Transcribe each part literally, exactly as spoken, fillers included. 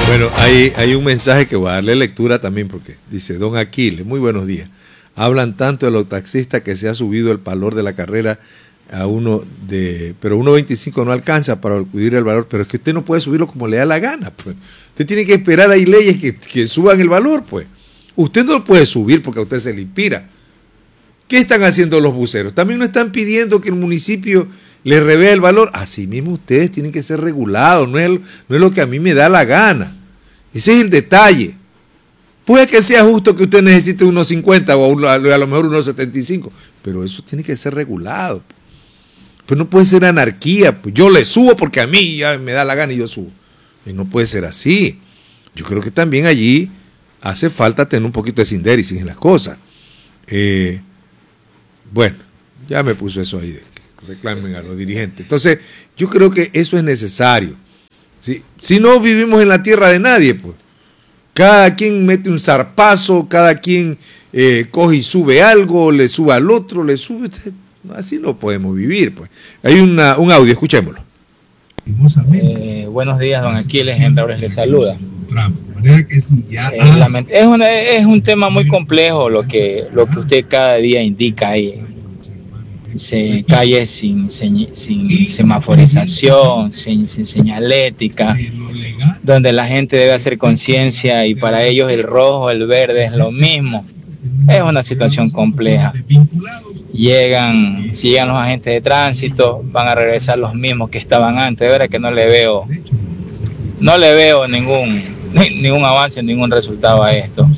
Bueno, hay, hay un mensaje que voy a darle lectura también porque dice: Don Aquiles, muy buenos días. Hablan tanto de los taxistas que se ha subido el valor de la carrera a uno de, pero uno veinticinco no alcanza para cubrir el valor, pero es que usted no puede subirlo como le da la gana, pues. Usted tiene que esperar, hay leyes que, que suban el valor, pues. Usted no lo puede subir porque a usted se le inspira. ¿Qué están haciendo los buceros? También no están pidiendo que el municipio les revea el valor. Así mismo ustedes tienen que ser regulados, no es, no es lo que a mí me da la gana. Ese es el detalle. Puede que sea justo que usted necesite unos cincuenta o a lo mejor unos setenta y cinco, pero eso tiene que ser regulado. Pues no puede ser anarquía. Pues yo le subo porque a mí ya me da la gana y yo subo. Y no puede ser así. Yo creo que también allí hace falta tener un poquito de sindéresis en las cosas. Eh, bueno, ya me puso eso ahí de que reclamen a los dirigentes. Entonces, yo creo que eso es necesario. Si, si no vivimos en la tierra de nadie, pues. Cada quien mete un zarpazo, cada quien eh, coge y sube algo, le sube al otro, le sube. Así no podemos vivir, pues. Hay una, un audio, escuchémoslo. Eh, buenos días, don Aquiles, Henry les saluda. Eh, es, una, es un tema muy complejo lo que, lo que usted cada día indica ahí. Se, calles sin, sin, sin semaforización, sin, sin señalética, donde la gente debe hacer conciencia y para ellos el rojo, el verde es lo mismo. Es una situación compleja. Llegan, si llegan los agentes de tránsito, van a regresar los mismos que estaban antes. De verdad que no le veo, no le veo ningún, ningún avance, ningún resultado a esto.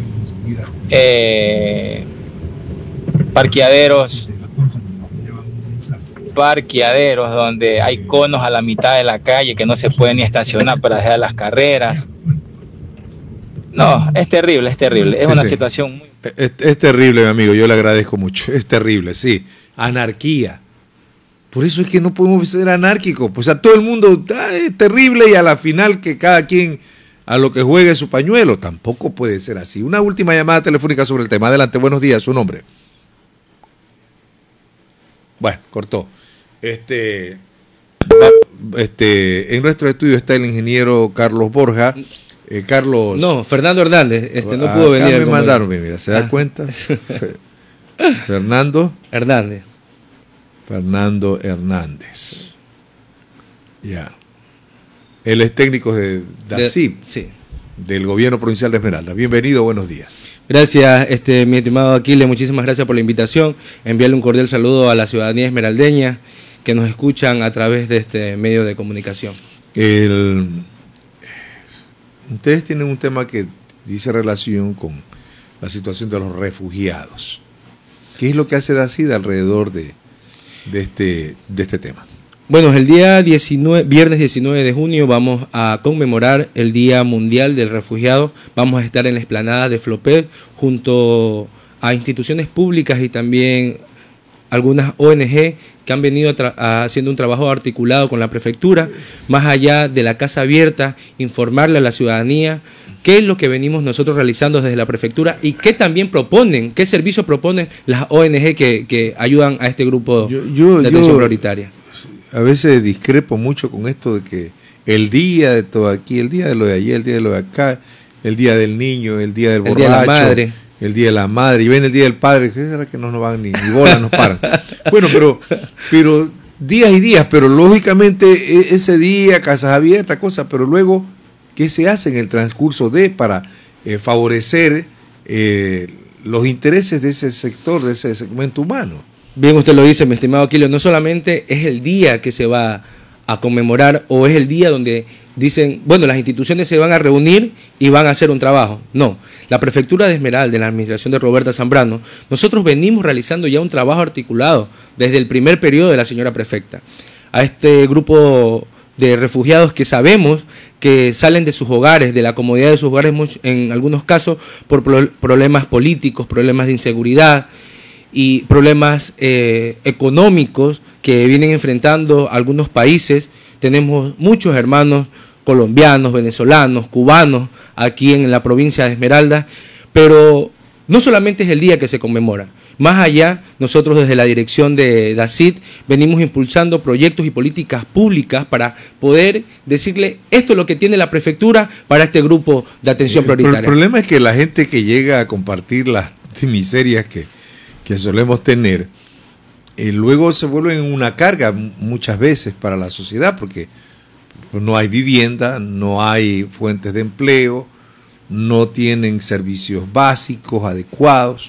Eh, parqueaderos, parqueaderos donde hay conos a la mitad de la calle que no se puede ni estacionar para dejar las carreras. No, es terrible, es terrible. Es sí, una sí. situación muy... Es, es terrible, mi amigo, yo le agradezco mucho. Es terrible, sí. Anarquía. Por eso es que no podemos ser anárquicos. Pues a todo el mundo ah, es terrible y a la final que cada quien a lo que juegue su pañuelo. Tampoco puede ser así. Una última llamada telefónica sobre el tema. Adelante, buenos días, su nombre. Bueno, cortó. Este, este, en nuestro estudio está el ingeniero Carlos Borja. Eh, Carlos. No, Fernando Hernández, este no pudo acá venir. Me mandaron, mira, ¿se da ah. cuenta? Fernando Hernández. Fernando Hernández. Ya. Él es técnico de DACIP, de, sí. del Gobierno Provincial de Esmeraldas. Bienvenido, buenos días. Gracias, este, mi estimado Aquiles, muchísimas gracias por la invitación. Enviarle un cordial saludo a la ciudadanía esmeraldeña que nos escuchan a través de este medio de comunicación. El... Ustedes tienen un tema que dice relación con la situación de los refugiados. ¿Qué es lo que hace DACID alrededor de, de, este, de este tema? Bueno, el día diecinueve, viernes diecinueve de junio vamos a conmemorar el Día Mundial del Refugiado. Vamos a estar en la explanada de Floped junto a instituciones públicas y también algunas O N G que han venido a haciendo un trabajo articulado con la prefectura, más allá de la casa abierta, informarle a la ciudadanía qué es lo que venimos nosotros realizando desde la prefectura y qué también proponen, qué servicios proponen las O N G que, que ayudan a este grupo yo, yo, de atención yo, prioritaria. A veces discrepo mucho con esto de que el día de todo aquí, el día de lo de allí, el día de lo de acá, el día del niño, el día del borracho, el día de la madre. El día de la madre, y ven el día del padre, que será que no nos van ni, ni bolas nos paran. Bueno, pero, pero días y días, pero lógicamente ese día, casas abiertas, cosas, pero luego, ¿qué se hace en el transcurso de para eh, favorecer eh, los intereses de ese sector, de ese segmento humano? Bien, usted lo dice, mi estimado Aquilio, no solamente es el día que se va a conmemorar o es el día donde dicen, bueno, las instituciones se van a reunir y van a hacer un trabajo. No, la Prefectura de Esmeraldas, de la administración de Roberta Zambrano, nosotros venimos realizando ya un trabajo articulado desde el primer periodo de la señora prefecta. A este grupo de refugiados que sabemos que salen de sus hogares, de la comodidad de sus hogares, en algunos casos por problemas políticos, problemas de inseguridad y problemas eh, económicos que vienen enfrentando algunos países. Tenemos muchos hermanos colombianos, venezolanos, cubanos aquí en la provincia de Esmeraldas, pero no solamente es el día que se conmemora. Más allá, nosotros desde la dirección de DACIT venimos impulsando proyectos y políticas públicas para poder decirle esto es lo que tiene la prefectura para este grupo de atención prioritaria. El problema es que la gente que llega a compartir las miserias que, que solemos tener, eh, luego se vuelven una carga muchas veces para la sociedad, porque no hay vivienda, no hay fuentes de empleo, no tienen servicios básicos adecuados.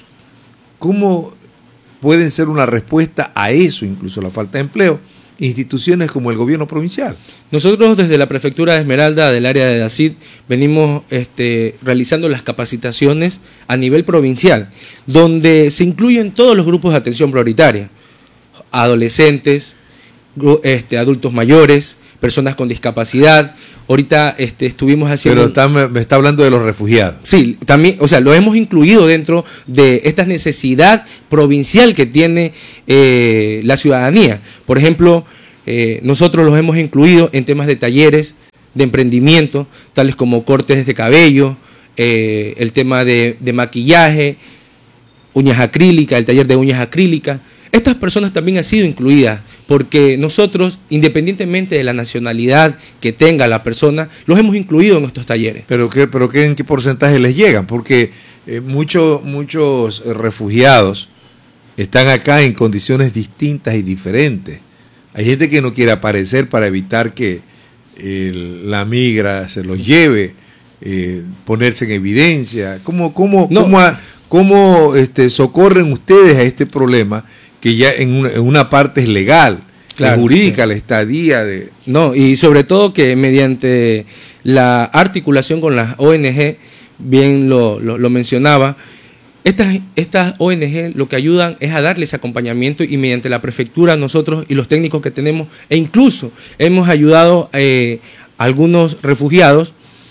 ¿Cómo pueden ser una respuesta a eso, incluso la falta de empleo, instituciones como el gobierno provincial? Nosotros desde la Prefectura de Esmeralda, del área de DACIT, venimos este, realizando las capacitaciones a nivel provincial, donde se incluyen todos los grupos de atención prioritaria, adolescentes, este, adultos mayores, personas con discapacidad. Ahorita este, estuvimos haciendo... Pero está, me está hablando de los refugiados. Sí, también, o sea, lo hemos incluido dentro de esta necesidad provincial que tiene eh, la ciudadanía. Por ejemplo, eh, nosotros los hemos incluido en temas de talleres, de emprendimiento, tales como cortes de cabello, eh, el tema de, de maquillaje, uñas acrílicas, el taller de uñas acrílicas. Estas personas también han sido incluidas porque nosotros, independientemente de la nacionalidad que tenga la persona, los hemos incluido en estos talleres. ¿Pero qué, pero qué, en qué porcentaje les llegan? Porque eh, muchos, muchos refugiados están acá en condiciones distintas y diferentes. Hay gente que no quiere aparecer para evitar que eh, la migra se los lleve, eh, ponerse en evidencia. ¿Cómo, cómo, no. cómo, cómo este, socorren ustedes a este problema? Que ya en una, en una parte es legal, claro, es jurídica, sí. La estadía de... No, y sobre todo que mediante la articulación con las O N G, bien lo, lo, lo mencionaba, estas, estas O N G lo que ayudan es a darles acompañamiento y mediante la prefectura nosotros y los técnicos que tenemos, e incluso hemos ayudado eh, a algunos refugiados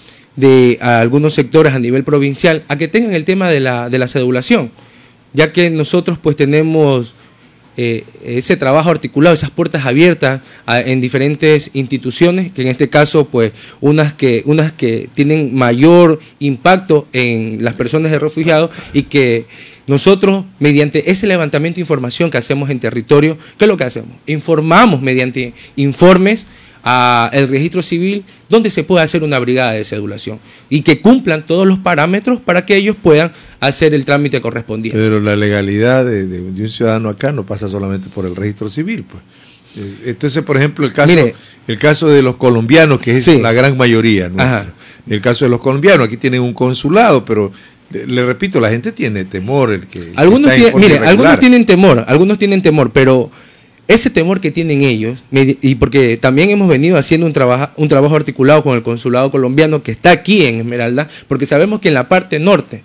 de a algunos sectores a nivel provincial a que tengan el tema de la, de la cedulación, ya que nosotros pues tenemos... Eh, ese trabajo articulado, esas puertas abiertas a, en diferentes instituciones, que en este caso pues unas que unas que tienen mayor impacto en las personas de refugiados y que nosotros mediante ese levantamiento de información que hacemos en territorio, ¿qué es lo que hacemos? Informamos mediante informes a el registro civil donde se puede hacer una brigada de cedulación y que cumplan todos los parámetros para que ellos puedan hacer el trámite correspondiente. Pero la legalidad de, de, de un ciudadano acá no pasa solamente por el registro civil, pues. Entonces, por ejemplo, el caso, Mire, el caso de los colombianos, que es sí. la gran mayoría nuestra. El caso de los colombianos, aquí tienen un consulado, pero le, le repito, la gente tiene temor. El que, algunos que está tiene, mire, algunos tienen temor, algunos tienen temor, pero ese temor que tienen ellos, y porque también hemos venido haciendo un trabajo, un trabajo articulado con el consulado colombiano que está aquí en Esmeralda, porque sabemos que en la parte norte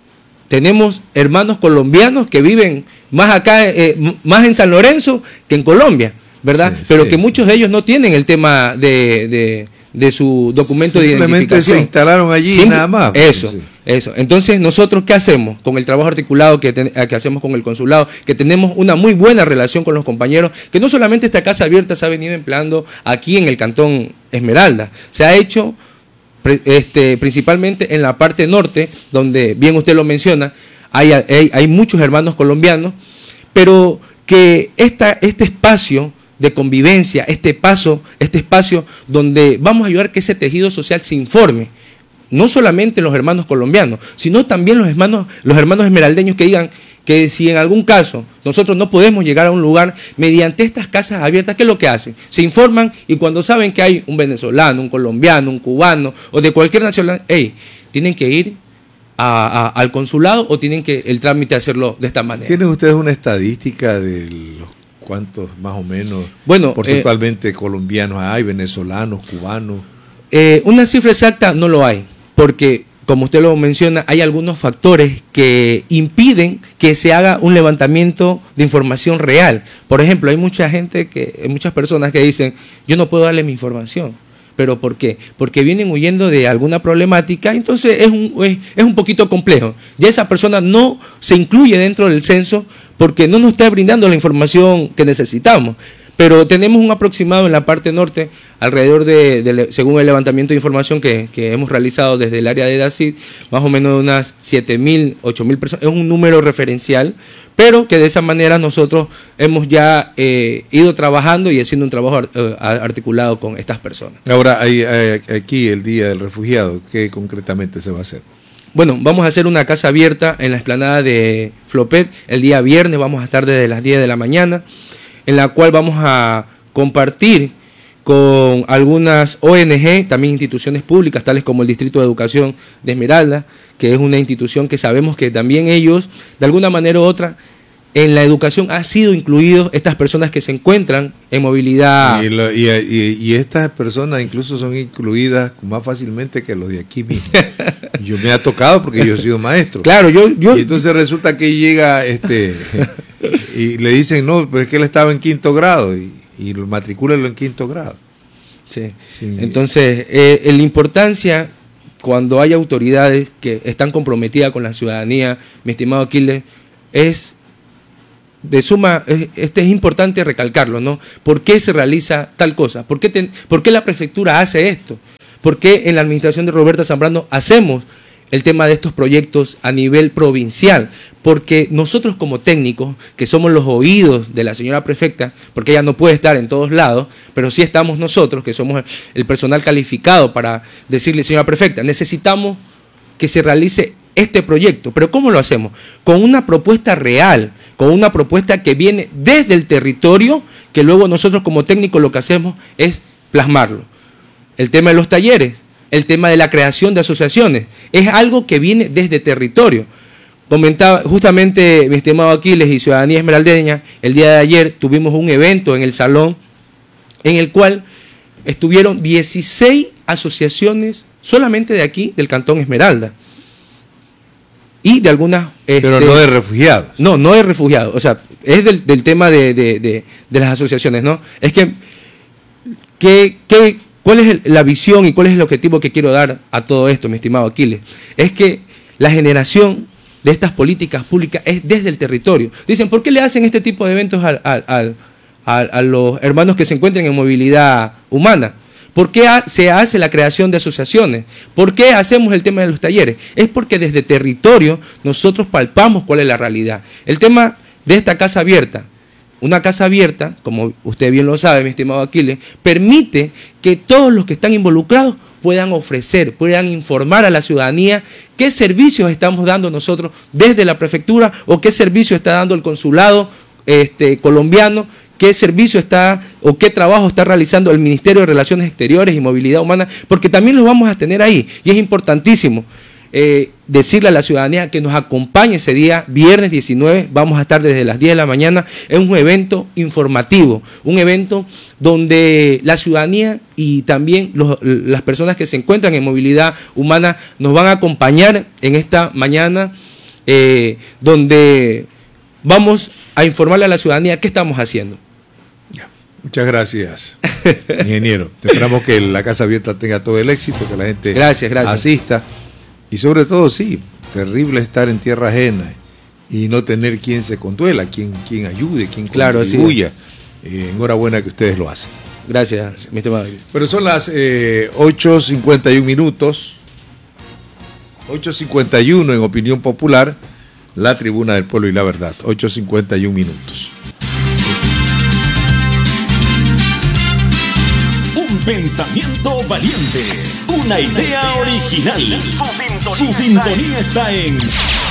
tenemos hermanos colombianos que viven más acá, eh, más en San Lorenzo que en Colombia, ¿verdad? Sí, pero sí, que sí. muchos de ellos no tienen el tema de, de, de su documento de identificación. Simplemente se instalaron allí y nada más. Eso, sí. eso. Entonces, ¿nosotros qué hacemos? Con el trabajo articulado que, ten, que hacemos con el consulado, que tenemos una muy buena relación con los compañeros, que no solamente esta casa abierta se ha venido empleando aquí en el Cantón Esmeralda, se ha hecho este, principalmente en la parte norte, donde bien usted lo menciona, hay, hay, hay muchos hermanos colombianos, pero que esta, este espacio de convivencia, este paso, este espacio donde vamos a ayudar que ese tejido social se informe, no solamente los hermanos colombianos, sino también los hermanos, los hermanos esmeraldeños que digan que si en algún caso nosotros no podemos llegar a un lugar mediante estas casas abiertas, ¿qué es lo que hacen? Se informan y cuando saben que hay un venezolano, un colombiano, un cubano o de cualquier nacionalidad, hey, tienen que ir a, a, al consulado o tienen que el trámite hacerlo de esta manera. ¿Tienen ustedes una estadística de los cuántos más o menos bueno, porcentualmente eh, colombianos hay, venezolanos, cubanos? Eh, una cifra exacta no lo hay, porque como usted lo menciona, hay algunos factores que impiden que se haga un levantamiento de información real. Por ejemplo, hay mucha gente, que, hay muchas personas que dicen, yo no puedo darle mi información. ¿Pero por qué? Porque vienen huyendo de alguna problemática, entonces es un, es, es un poquito complejo. Ya esa persona no se incluye dentro del censo porque no nos está brindando la información que necesitamos. pero tenemos un aproximado en la parte norte, alrededor de, de según el levantamiento de información que, que hemos realizado desde el área de DACID, más o menos unas siete mil, ocho mil personas, es un número referencial, pero que de esa manera nosotros hemos ya eh, ido trabajando y haciendo un trabajo eh, articulado con estas personas. Ahora, hay, hay, aquí el Día del Refugiado, ¿qué concretamente se va a hacer? Bueno, vamos a hacer una casa abierta en la explanada de Flopet el día viernes, vamos a estar desde las diez de la mañana, en la cual vamos a compartir con algunas O N G, también instituciones públicas, tales como el Distrito de Educación de Esmeralda, que es una institución que sabemos que también ellos, de alguna manera u otra, en la educación han sido incluidos estas personas que se encuentran en movilidad. Y, lo, y, y, y estas personas incluso son incluidas más fácilmente que los de aquí mismo. Yo me ha tocado porque yo he sido maestro. Claro, yo, yo. Y entonces resulta que llega este y le dicen, no, pero es que él estaba en quinto grado y, y lo matricúlenlo en quinto grado. Sí. Sí. Entonces, eh, la importancia cuando hay autoridades que están comprometidas con la ciudadanía, mi estimado Aquiles, es de suma, este es importante recalcarlo, ¿no? ¿Por qué se realiza tal cosa? ¿Por qué, te, ¿Por qué la prefectura hace esto? ¿Por qué en la administración de Roberta Zambrano hacemos el tema de estos proyectos a nivel provincial? Porque nosotros como técnicos, que somos los oídos de la señora prefecta, porque ella no puede estar en todos lados, pero sí estamos nosotros, que somos el personal calificado para decirle, señora prefecta, necesitamos que se realice este proyecto. ¿Pero cómo lo hacemos? Con una propuesta real, con una propuesta que viene desde el territorio, que luego nosotros como técnicos lo que hacemos es plasmarlo. El tema de los talleres, el tema de la creación de asociaciones, es algo que viene desde territorio. Comentaba justamente mi estimado Aquiles y Ciudadanía Esmeraldeña, el día de ayer tuvimos un evento en el salón en el cual estuvieron dieciséis asociaciones solamente de aquí, del Cantón Esmeralda. Y de algunas... Pero este, no de refugiados. No, no de refugiados. O sea, es del, del tema de, de, de, de las asociaciones, ¿no? Es que, que, que, ¿cuál es el, la visión y cuál es el objetivo que quiero dar a todo esto, mi estimado Aquiles? Es que la generación de estas políticas públicas es desde el territorio. Dicen, ¿por qué le hacen este tipo de eventos al, al, al, a, a los hermanos que se encuentran en movilidad humana? ¿Por qué se hace la creación de asociaciones? ¿Por qué hacemos el tema de los talleres? Es porque desde territorio nosotros palpamos cuál es la realidad. El tema de esta casa abierta, una casa abierta, como usted bien lo sabe, mi estimado Aquiles, permite que todos los que están involucrados puedan ofrecer, puedan informar a la ciudadanía qué servicios estamos dando nosotros desde la prefectura o qué servicio está dando el consulado este, colombiano, qué servicio está o qué trabajo está realizando el Ministerio de Relaciones Exteriores y Movilidad Humana, porque también los vamos a tener ahí. Y es importantísimo eh, decirle a la ciudadanía que nos acompañe ese día, viernes diecinueve, vamos a estar desde las diez de la mañana, es un evento informativo, un evento donde la ciudadanía y también los, las personas que se encuentran en movilidad humana nos van a acompañar en esta mañana, eh, donde vamos a informarle a la ciudadanía qué estamos haciendo. Muchas gracias, ingeniero. Esperamos que la casa abierta tenga todo el éxito, que la gente gracias, gracias. asista. Y sobre todo, sí, terrible estar en tierra ajena y no tener quien se conduela, quien, quien ayude, quien claro, contribuya. Sí. Eh, enhorabuena que ustedes lo hacen. Gracias, gracias. Mi estimado. Pero son las eh, ocho cincuenta y uno minutos. ocho cincuenta y uno en Opinión Popular, la Tribuna del Pueblo y la Verdad. ocho cincuenta y uno minutos. Pensamiento valiente, una idea original. Su sintonía está en